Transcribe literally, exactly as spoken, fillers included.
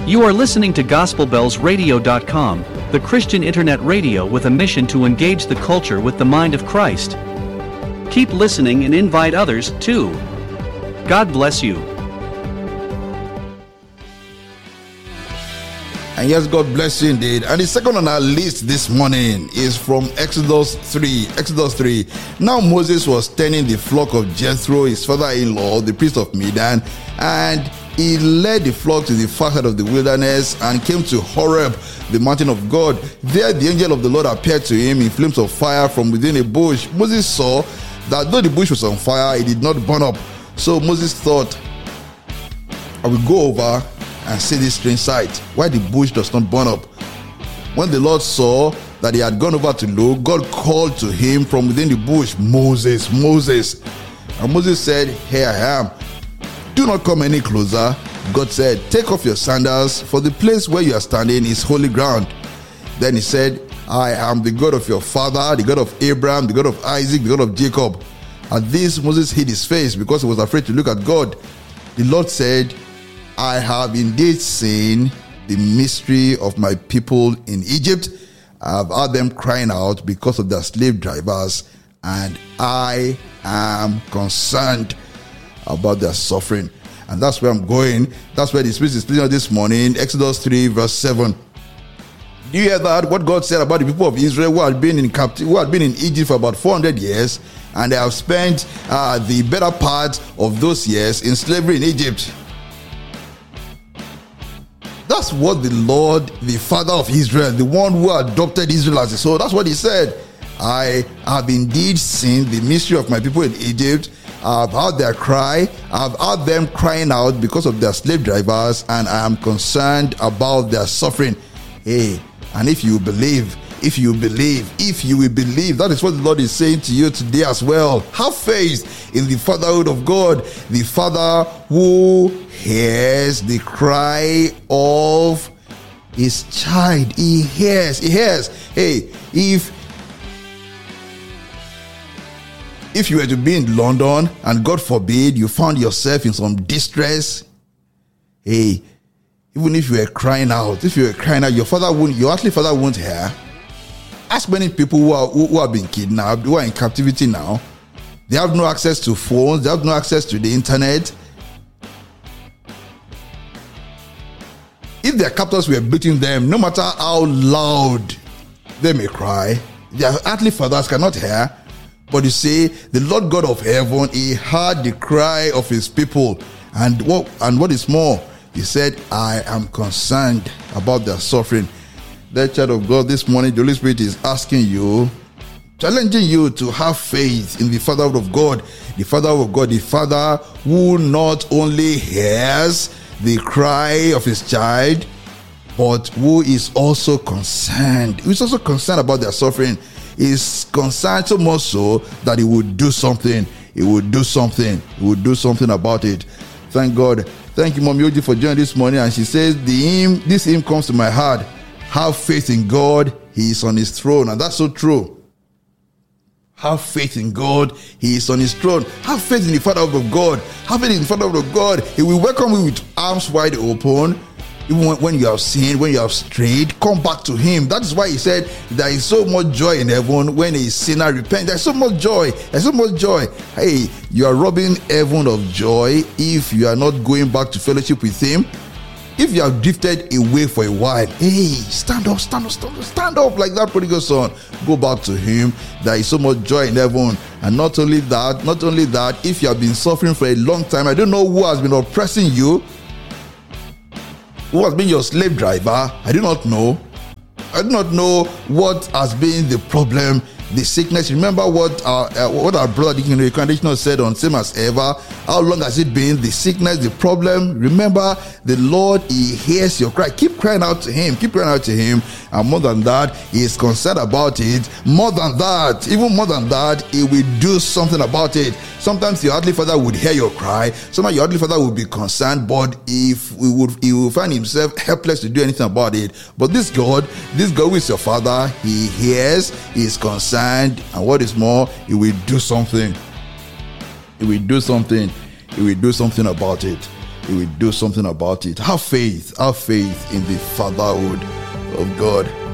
You are listening to Gospel Bells Radio dot com, the Christian internet radio with a mission to engage the culture with the mind of Christ. Keep listening and invite others, too. God bless you. And yes, God bless you indeed. And the second on our list this morning is from Exodus three. Exodus three. Now Moses was tending the flock of Jethro, his father-in-law, the priest of Midian, and he led the flock to the far side of the wilderness and came to Horeb, the mountain of God. There the angel of the Lord appeared to him in flames of fire from within a bush. Moses saw that though the bush was on fire, it did not burn up. So Moses thought, I will go over and see this strange sight, why the bush does not burn up. When the Lord saw that he had gone over to look, God called to him from within the bush, Moses, Moses. And Moses said, here I am. Do not come any closer. God said, take off your sandals, for the place where you are standing is holy ground. Then he said, I am the God of your father, the God of Abraham, the God of Isaac, the God of Jacob. At this, Moses hid his face because he was afraid to look at God. The Lord said, I have indeed seen the mystery of my people in Egypt. I have heard them crying out because of their slave drivers, and I am concerned about their suffering. And that's where I'm going. That's where the Spirit is leading us this morning. Exodus three verse seven. Do you hear that? What God said about the people of Israel who had been in captivity, who had been in Egypt for about four hundred years, and they have spent uh, the better part of those years in slavery in Egypt. That's what the Lord, the Father of Israel, the one who adopted Israel as his soul, that's what he said. I have indeed seen the mystery of my people in Egypt. I've heard their cry. I've heard them crying out because of their slave drivers, and I am concerned about their suffering. Hey, and if you believe, if you believe, if you will believe, that is what the Lord is saying to you today as well. Have faith in the fatherhood of God, the Father who hears the cry of his child. He hears, he hears. Hey, if If you were to be in London and God forbid you found yourself in some distress, hey, even if you were crying out, if you were crying out, your father won't, your earthly father won't hear. Ask many people who are who, who have been kidnapped, who are in captivity now. They have no access to phones, they have no access to the internet. If their captors were beating them, no matter how loud they may cry, their earthly fathers cannot hear. But you see, the Lord God of heaven, he heard the cry of his people. And what and what is more, he said, I am concerned about their suffering. That child of God, this morning, the Holy Spirit is asking you, challenging you to have faith in the Fatherhood of God. The Fatherhood of God, the Father who not only hears the cry of his child, but who is also concerned. Who is also concerned about their suffering. Is concerned so much so that he would do something. He would do something. He would do something about it. Thank God. Thank you, Mommy Oji, for joining this morning. And she says, the hymn, this hymn comes to my heart. Have faith in God. He is on his throne. And that's so true. Have faith in God. He is on his throne. Have faith in the Fatherhood of God. Have faith in the Fatherhood of God. He will welcome you with arms wide open. Even when, when you have sinned, when you have strayed, come back to him. That is why he said there is so much joy in heaven when a sinner repents. There's so much joy. There's so much joy. Hey, you are robbing heaven of joy if you are not going back to fellowship with him. If you have drifted away for a while, hey, stand up, stand up, stand up, stand up like that prodigal son. Go back to him. There is so much joy in heaven. And not only that, not only that, if you have been suffering for a long time, I don't know who has been oppressing you, who has been your slave driver, I do not know. I do not know what has been the problem, the sickness. Remember what our, uh, what our brother Deacon Reconditioner said on Same As Ever. How long has it been? The sickness, the problem. Remember, the Lord, he hears your cry. Keep crying out to him. Keep crying out to him. And more than that, he is concerned about it. More than that, even more than that, he will do something about it. Sometimes your earthly father would hear your cry. Sometimes your earthly father would be concerned, but if we would, he will find himself helpless to do anything about it. But this God, this God who is your father, he hears, he is concerned, and what is more, he will do something. He will do something. He will do something about it. He will do something about it. Have faith. Have faith in the fatherhood of God.